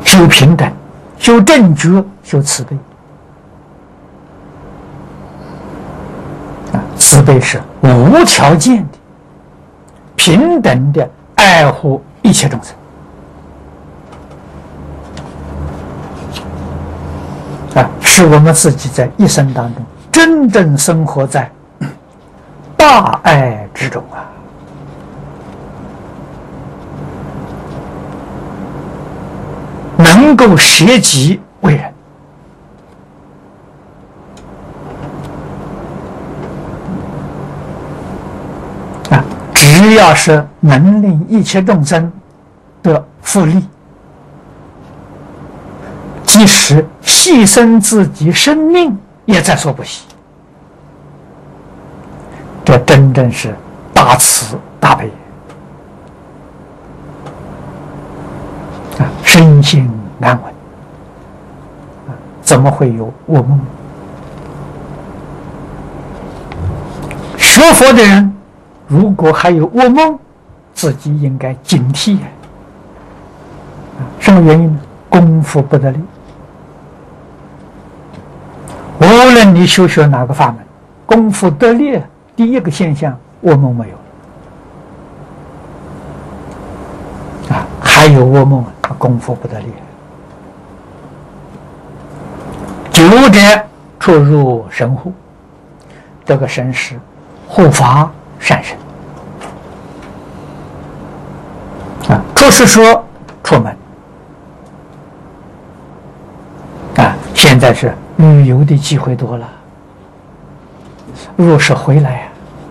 修平等，修正觉，修慈悲。慈悲是无条件的、平等的爱护一切众生。是我们自己在一生当中真正生活在大爱之中啊！能够舍己为人啊！只要是能令一切众生得福利，即使牺牲自己生命也在所不惜。这真正是大慈大悲啊！身心安稳啊！怎么会有噩梦？学佛的人如果还有噩梦，自己应该警惕啊！什么原因呢？功夫不得力。无论你修学哪个法门，功夫得力，第一个现象噩梦没有啊，还有噩梦，功夫不得力。久者出入神护，这个神是护法善神啊。出是说出门啊，现在是旅游的机会多了，若是回来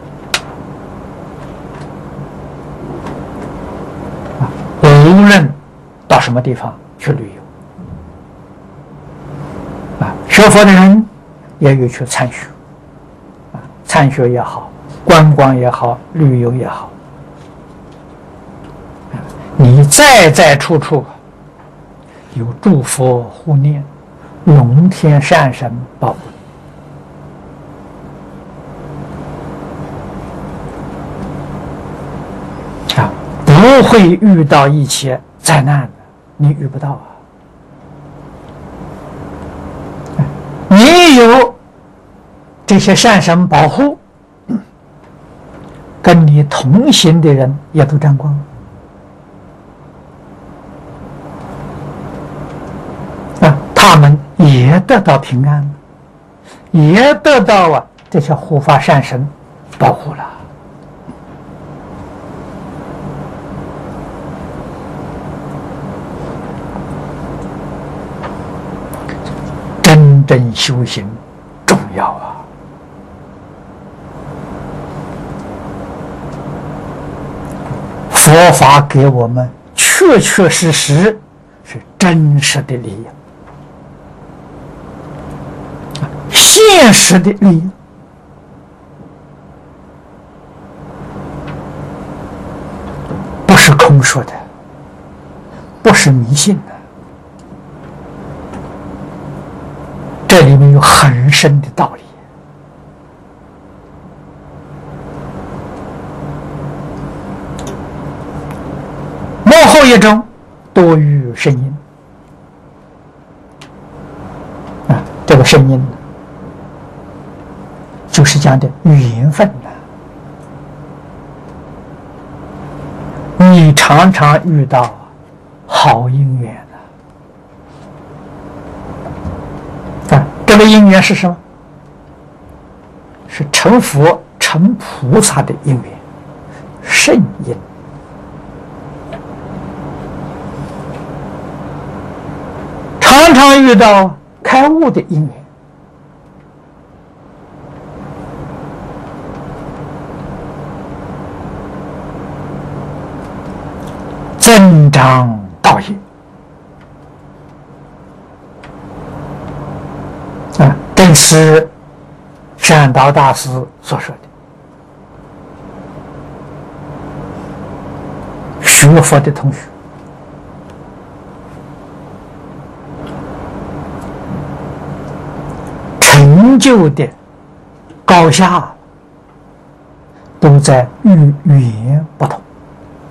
无论到什么地方去旅游学佛的人也有去参学参学也好，观光也好，旅游也好，你在处处有诸佛护念，龙天善神保护，不会遇到一切灾难的，你遇不到啊！你有这些善神保护，跟你同行的人也都沾光他们也得到平安，也得到这些护法善神保护了。真正修行重要啊！佛法给我们确确实实是真实的利益，现实的利益，不是空说的，不是迷信的，这里面有很深的道理。幕后一种多于声音这个声音就是讲的缘分你常常遇到好姻缘这个因缘是什么？是成佛成菩萨的因缘，圣因。常常遇到开悟的因缘，增长道业正是善导大师所说的，学佛的同学成就的高下都在语言不同。